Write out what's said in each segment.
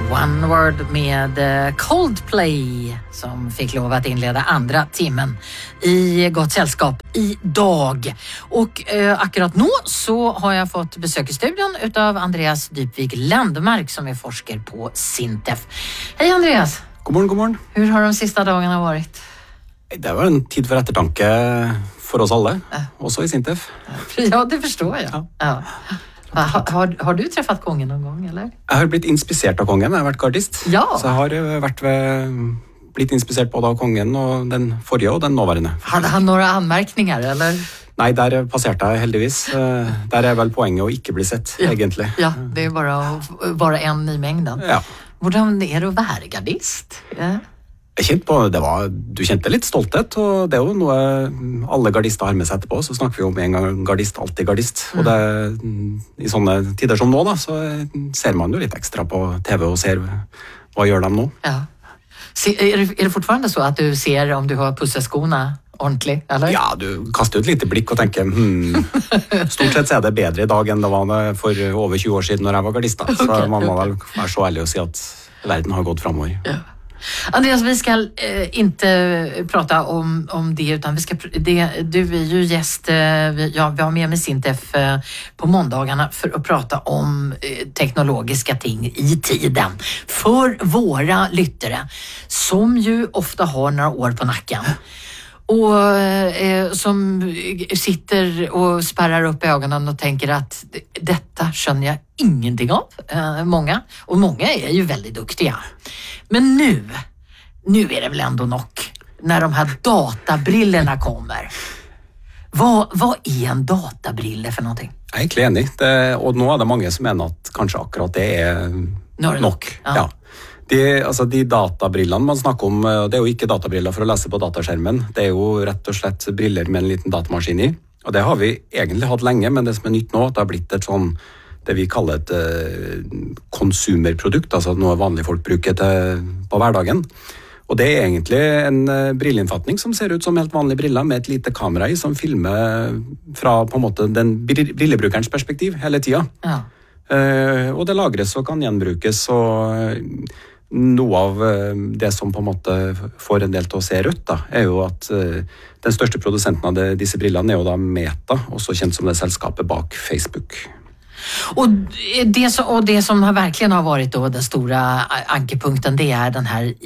One Word med Coldplay som fick lov att inleda andra timmen i Gott sällskap idag. Och akkurat nu så har jag fått besök i studion utav Andreas Dypvik Landmark som är forskare på Sintef. Hej Andreas! God morgon, god morgon. Hur har de sista dagarna varit? Det var en tid för eftertanke för oss alla, också i Sintef. Ja, det förstår jag. Ja. Har du träffat kongen någon gång, eller? Jag har blivit inspicerad av kongen, jag har varit gardist. Ja. Så jag har blivit inspicerad både av kongen och den förra och den nuvarande. Hade han några anmärkningar, eller? Nej, där passerade jag heldigvis. Där är väl poängen att inte bli sett, egentligen. Ja, det är bara att vara en i mängden. Ja. Hvordan är det att vara gardist? Ja. Jeg kjente på, du kjente litt stolthet, og det er jo noe alle gardister har med seg etterpå, så snakker vi om en gang gardist, alltid gardist. Og det, i sånne tider som nå da, så ser man jo litt ekstra på TV og ser hva gjør de nå. Ja. Är det fortfarande så att du ser om du har pusseskorna ordentlig, eller? Ja, du kaster ut lite blikk og tenker, stort sett så er det bedre i dag enn det var for over 20 år siden når jeg var gardist. Så okay, man må vel være så ærlig å si at verden har gått fremover. Ja. Andreas, vi ska inte prata om det utan du är ju gäst, vi har med Sintef på måndagarna för att prata om teknologiska ting i tiden för våra lyttare som ju ofta har några år på nacken. Och som sitter och spärrar upp ögonen och tänker att detta känner jag ingenting av. Många är ju väldigt duktiga. Men nu är det väl ändå nog när de här databrillorna kommer. Vad är en databrille för någonting? Jag är egentlig enig. Och nu är det många som menar att kanske akkurat det är nog. Ja. De databrillene man snakker om, det er jo ikke databriller for å lese på dataskjermen. Det er jo rett og slett briller med en liten datamaskin i. Og det har vi egentlig hatt lenge, men det som er nytt nå, det har blitt et sånn, det vi kaller et konsumerprodukt, altså noe vanlige folk bruker på hverdagen. Og det er egentlig en brilleinnfatning som ser ut som helt vanlige briller med et lite kamera i, som filmer fra på en måte den brillebrukerens perspektiv hele tida. Ja. Og det lagres og kan gjenbrukes, og noe av det som på en måte får en del til å se rødt da, er jo at den største produsenten av disse brillene er jo da Meta, også kjent som det selskapet bak Facebook. Och det som verkligen har varit då den stora ankepunkten, det är den här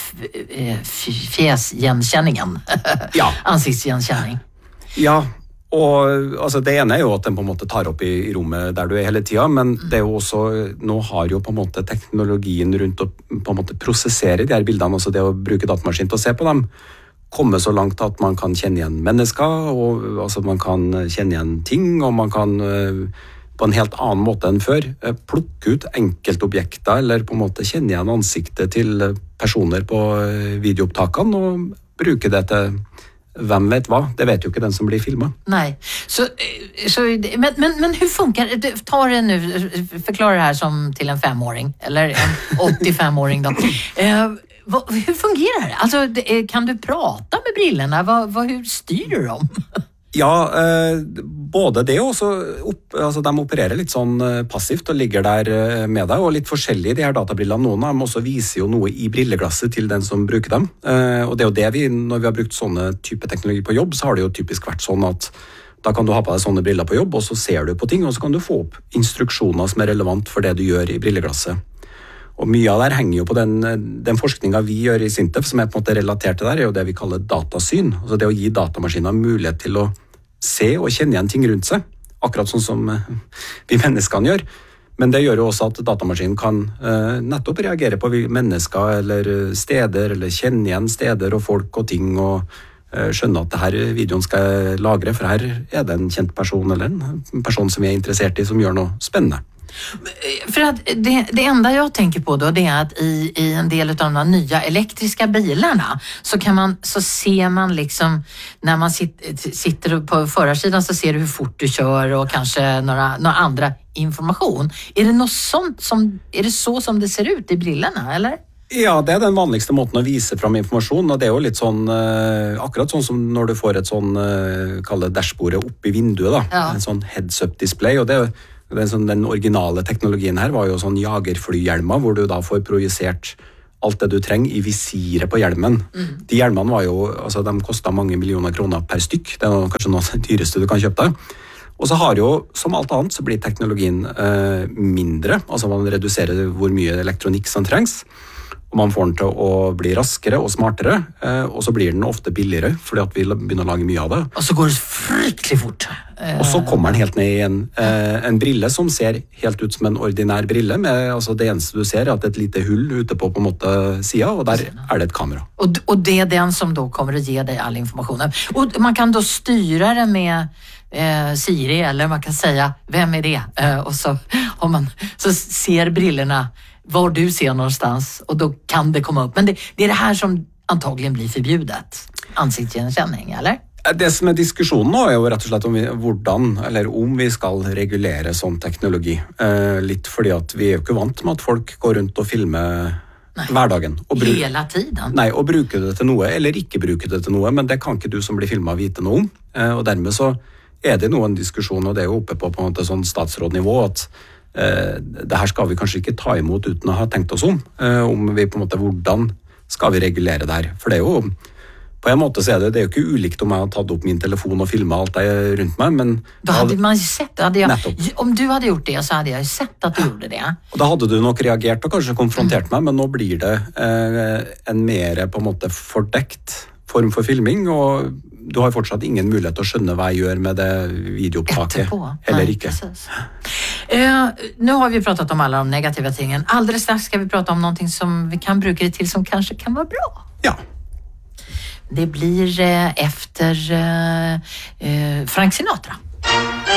fjäsigenkänningen. Ja. Ansiktsigenkänning. Ja. Og altså, det ene er jo at den på en måte tar opp i rommet der du er hele tiden, men det er jo også, nå har jo på en måte teknologien rundt å på en måte prosessere de her bildene, altså det å bruke datamaskin til å se på dem, komme så langt at man kan kjenne igjen mennesker, og altså man kan kjenne igjen ting, og man kan på en helt annen måte enn før plukke ut enkeltobjekter, eller på en måte kjenne igjen ansiktet til personer på videoopptakene, og bruke det til vem vet vad? Det vet ju inte den som blir filmad. Nej. Men hur funkar det? Ta det nu, förklara det här som till en 5-åring eller en 85-åring då. Hur fungerar det? Alltså, kan du prata med brillorna? Hur styr du dem? Ja, både det og altså de opererer litt sånn passivt og ligger der med deg, og litt forskjellige de her databrillene. Noen av dem også viser jo noe i brilleglasset til den som bruker dem. Og det er jo det når vi har brukt sånne type teknologi på jobb, så har det jo typisk vært sånn at da kan du ha på deg sånne briller på jobb, og så ser du på ting, og så kan du få opp instruksjoner som er relevant for det du gjør i brilleglasset. Og mye av det henger jo på den forskningen vi gjør i Sintef, som er på en måte relatert til der, er jo det vi kaller datasyn. Altså det å gi datamaskiner mulighet til å se og kjenne igjen ting rundt seg, akkurat sånn som vi menneskene gjør. Men det gjør jo også at datamaskinen kan nettopp reagere på mennesker eller steder, eller kjenne igjen steder og folk og ting, og skjønne at det her videoen skal jeg lagre, for her er det en kjent person eller en person som vi er interessert i, som gjør noe spennende. För att det enda jag tänker på då, det är att i en del av de nya elektriska bilarna så ser man liksom när man sitter på förarsidan, så ser du hur fort du kör och kanske några andra information. Är det något sånt är det så som det ser ut i brillorna, eller? Ja, det er den vanligste måten å vise fram informasjon, og det er jo litt sånn, akkurat sånn som når du får et sånn, kall det dashbordet opp i vinduet da, ja. En sånn heads-up display, og det er Den originale teknologien her var jo sånn jagerflyhjelmer, hvor du da får projisert alt det du trenger i visiret på hjelmen. De hjelmene var jo, altså de kostet mange millioner kroner per stykk. Det er kanskje noe av det dyreste du kan kjøpe deg. Og så har jo, som alt annet, så blir teknologien mindre. Altså man reduserer hvor mye elektronikk som trengs. Og man får den til å bli raskere og smartere, og så blir den ofte billigere, fordi at vi begynner å lage mye av det. Og så går det fryktelig fort. Og så kommer den helt ned i en brille som ser helt ut som en ordinær brille, med altså det eneste du ser er at det er et lite hull ute på en måte siden, og der er det et kamera. Og det er den som då kommer å gi deg all informasjonen. Og man kan da styre det med Siri, eller man kan si, hvem er det? Og så ser brillorna var du ser någonstans, og da kan det komme opp. Men det er det her som antagligen blir förbjudet. Ansiktsgjenkjenning, eller? Det som er diskusjonen nå er jo rett og slett om vi skal regulere sånn teknologi. Litt fordi at vi er jo ikke vant med at folk går rundt og filmer hverdagen. Hele tiden? Nei, og bruker det til noe, eller ikke bruker det til noe, men det kan ikke du som blir filmet vite noe om. Og dermed så er det noen diskusjon, og det er jo oppe på en måte sånn statsrådnivå, at det her skal vi kanskje ikke ta imot uten å ha tenkt oss om vi på en måte, hvordan skal vi regulere det her, for det er jo på en måte så er det jo ikke ulikt om jeg har tatt opp min telefon og filmet alt det rundt meg, men da hadde man sett, om du hadde gjort det så hadde jeg sett at du gjorde det. Og da hadde du nok reagert og kanskje konfrontert meg, men nå blir det en mer på en måte fordekt form for filming, og du har fortsatt ingen mulighet til å skjønne hva jeg gjør med det videoopptaket, eller ikke. Nu har vi pratat om alla de negativa tingen. Alldeles strax ska vi prata om någonting som vi kan bruka det till som kanske kan vara bra. Ja. Det blir efter Frank Sinatra.